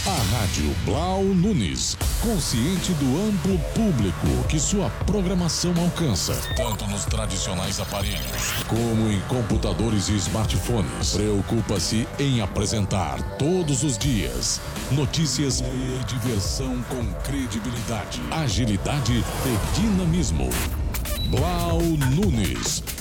A Rádio Blau Nunes, consciente do amplo público que sua programação alcança, tanto nos tradicionais aparelhos como em computadores e smartphones. Preocupa-se em apresentar todos os dias notícias e diversão com credibilidade, agilidade e dinamismo. Blau Nunes.